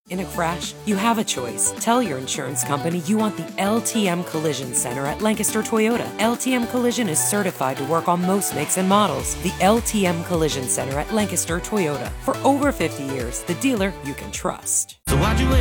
In a crash, you have a choice. Tell your insurance company you want the LTM Collision Center at Lancaster Toyota. LTM Collision is certified to work on most makes and models. The LTM Collision Center at Lancaster Toyota. For over 50 years, the dealer you can trust. So why'd you